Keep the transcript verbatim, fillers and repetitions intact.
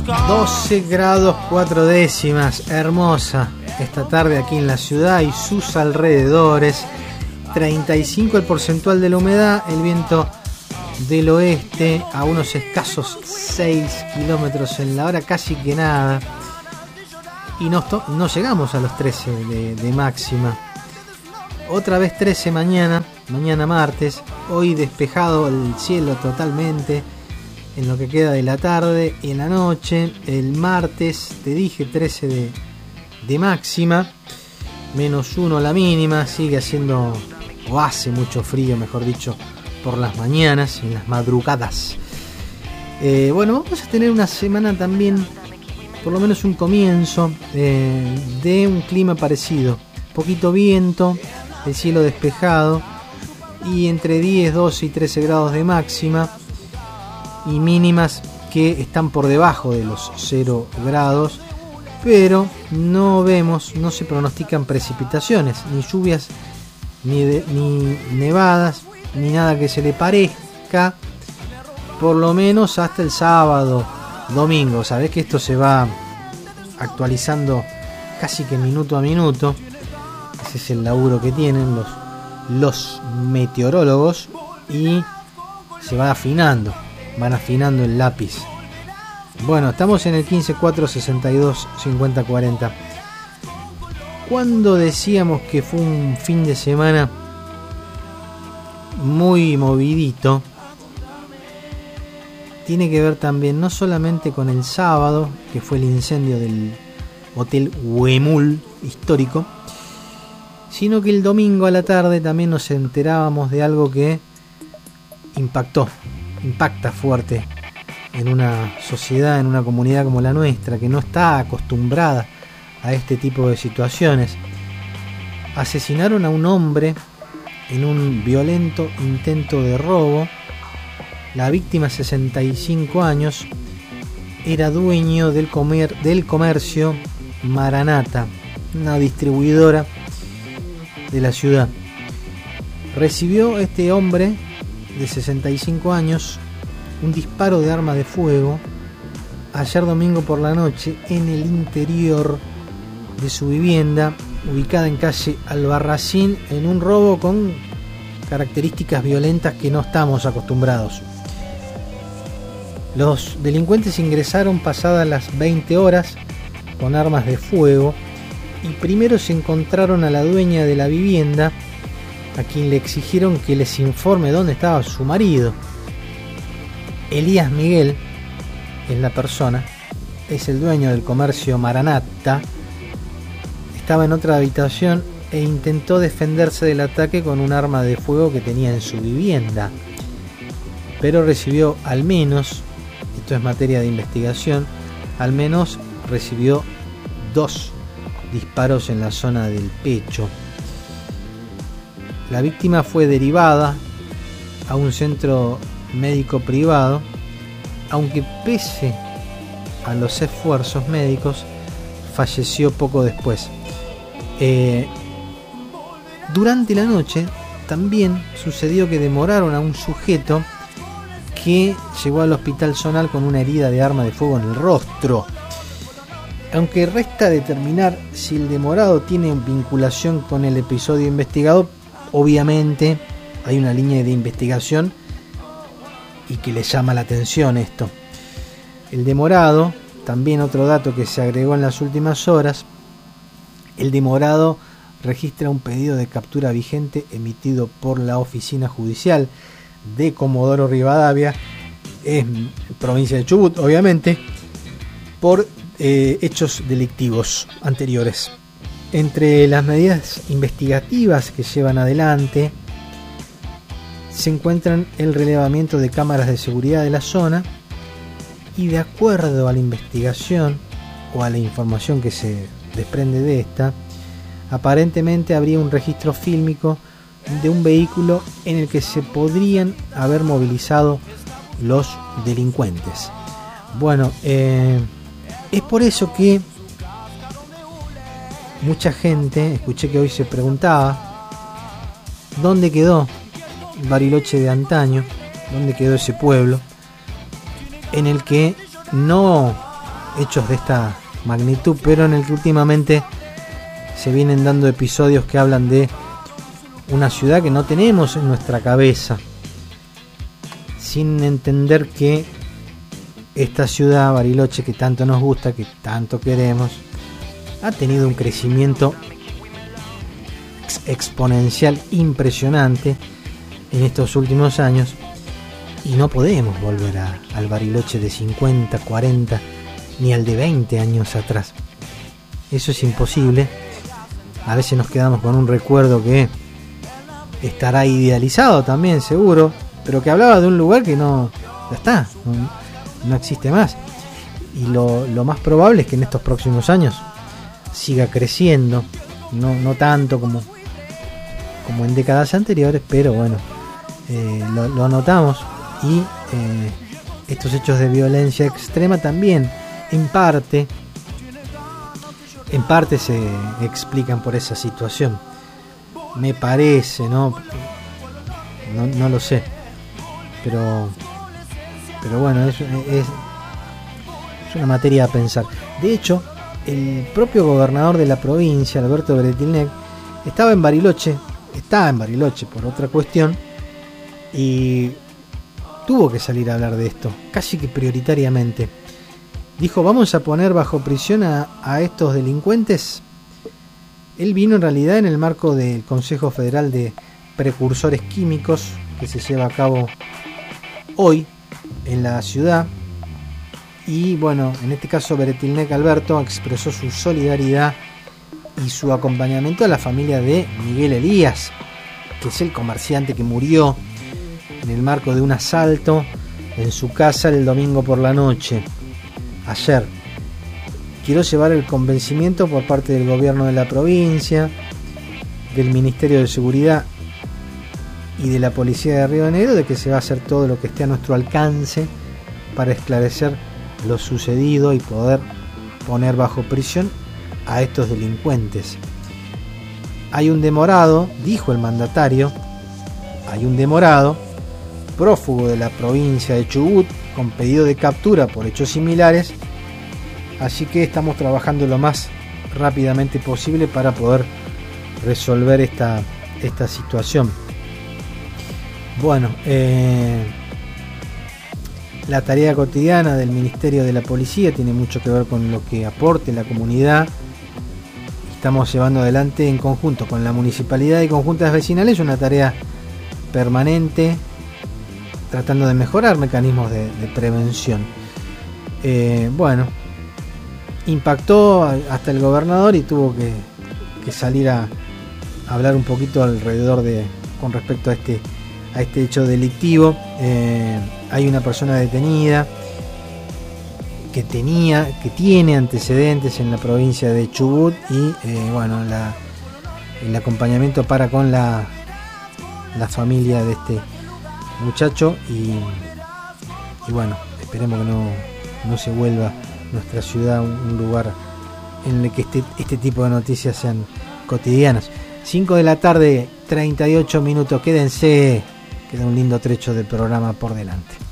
doce grados cuatro décimas, hermosa esta tarde aquí en la ciudad y sus alrededores. Treinta y cinco el porcentual de la humedad, el viento del oeste a unos escasos seis kilómetros en la hora, casi que nada. Y no, no llegamos a los trece de, de máxima. Otra vez trece mañana, mañana martes. Hoy despejado el cielo totalmente en lo que queda de la tarde. En la noche, el martes, te dije trece de, de máxima. Menos uno la mínima. Sigue haciendo, o hace mucho frío, mejor dicho, por las mañanas, en las madrugadas. Eh, bueno, vamos a tener una semana también, por lo menos un comienzo, eh, de un clima parecido. Poquito viento, el cielo despejado y entre diez, doce y trece grados de máxima y mínimas que están por debajo de los cero grados, pero no vemos, no se pronostican precipitaciones, ni lluvias, ni, de, ni nevadas, ni nada que se le parezca, por lo menos hasta el sábado, domingo. Sabés que esto se va actualizando casi que minuto a minuto. Ese es el laburo que tienen los, los meteorólogos y se va afinando, van afinando el lápiz. Bueno, estamos en el quince cuatro sesenta y dos cincuenta cuarenta. Cuando decíamos que fue un fin de semana muy movidito, tiene que ver también no solamente con el sábado, que fue el incendio del Hotel Huemul histórico, sino que el domingo a la tarde también nos enterábamos de algo que impactó, impacta fuerte en una sociedad, en una comunidad como la nuestra, que no está acostumbrada a este tipo de situaciones. Asesinaron a un hombre en un violento intento de robo. La víctima, sesenta y cinco años, era dueño del, comer, del comercio Maranata, una distribuidora de la ciudad. Recibió este hombre de sesenta y cinco años un disparo de arma de fuego ayer domingo por la noche en el interior de su vivienda ubicada en calle Albarracín, en un robo con características violentas que no estamos acostumbrados. Los delincuentes ingresaron pasadas las veinte horas con armas de fuego y primero se encontraron a la dueña de la vivienda, a quien le exigieron que les informe dónde estaba su marido. Elías Miguel es la persona, es el dueño del comercio Maranata. Estaba en otra habitación e intentó defenderse del ataque con un arma de fuego que tenía en su vivienda, pero recibió al menos, esto es materia de investigación, al menos recibió dos disparos en la zona del pecho. La víctima fue derivada a un centro médico privado, aunque pese a los esfuerzos médicos falleció poco después. Eh, durante la noche también sucedió que demoraron a un sujeto que llegó al hospital zonal con una herida de arma de fuego en el rostro. Aunque resta determinar si el demorado tiene vinculación con el episodio investigado, obviamente hay una línea de investigación y que le llama la atención esto. El demorado, también otro dato que se agregó en las últimas horas, el demorado registra un pedido de captura vigente emitido por la Oficina Judicial de Comodoro Rivadavia, en provincia de Chubut, obviamente, por eh, hechos delictivos anteriores. Entre las medidas investigativas que llevan adelante se encuentran el relevamiento de cámaras de seguridad de la zona y, de acuerdo a la investigación o a la información que se desprende de esta, aparentemente habría un registro fílmico de un vehículo en el que se podrían haber movilizado los delincuentes. Bueno, eh, es por eso que mucha gente, escuché que hoy se preguntaba dónde quedó Bariloche de antaño, dónde quedó ese pueblo en el que no hechos de esta magnitud, pero en el que últimamente se vienen dando episodios que hablan de una ciudad que no tenemos en nuestra cabeza, sin entender que esta ciudad, Bariloche, que tanto nos gusta, que tanto queremos, ha tenido un crecimiento ex- exponencial impresionante en estos últimos años, y no podemos volver a, al Bariloche de cincuenta, cuarenta, ni al de veinte años atrás. Eso es imposible. A veces nos quedamos con un recuerdo que estará idealizado también, seguro, pero que hablaba de un lugar que no, ya está, no, no existe más. Y lo, lo más probable es que en estos próximos años siga creciendo, no, no tanto como, como en décadas anteriores, pero bueno, eh, lo, lo notamos. Y eh, estos hechos de violencia extrema también en parte en parte se explican por esa situación, me parece, no no, no lo sé, pero pero bueno, es, es, es una materia a pensar. De hecho, el propio gobernador de la provincia, Alberto Bretilnec, estaba en Bariloche, está en Bariloche por otra cuestión, y tuvo que salir a hablar de esto, casi que prioritariamente. Dijo, vamos a poner bajo prisión a, a estos delincuentes. Él vino en realidad en el marco del Consejo Federal de Precursores Químicos, que se lleva a cabo hoy en la ciudad. Y bueno, en este caso Bretilnec Alberto expresó su solidaridad y su acompañamiento a la familia de Miguel Elías, que es el comerciante que murió en el marco de un asalto en su casa el domingo por la noche, ayer. Quiero llevar el convencimiento por parte del gobierno de la provincia, del Ministerio de Seguridad y de la Policía de Río de Janeiro de que se va a hacer todo lo que esté a nuestro alcance para esclarecer lo sucedido y poder poner bajo prisión a estos delincuentes. Hay un demorado, dijo el mandatario, hay un demorado prófugo de la provincia de Chubut con pedido de captura por hechos similares, así que estamos trabajando lo más rápidamente posible para poder resolver esta, esta situación. Bueno, eh, la tarea cotidiana del Ministerio de la Policía tiene mucho que ver con lo que aporte la comunidad. Estamos llevando adelante en conjunto con la municipalidad y conjuntas vecinales una tarea permanente, tratando de mejorar mecanismos de, de prevención. Eh, bueno, impactó hasta el gobernador y tuvo que, que salir a, a hablar un poquito alrededor de, con respecto a este, a este hecho delictivo. Eh, hay una persona detenida que tenía, que tiene antecedentes en la provincia de Chubut y eh, bueno, la, el acompañamiento para con la, la familia de este muchacho y, y bueno, esperemos que no, no se vuelva nuestra ciudad un, un lugar en el que este, este tipo de noticias sean cotidianas. cinco de la tarde, treinta y ocho minutos, quédense, queda un lindo trecho del programa por delante.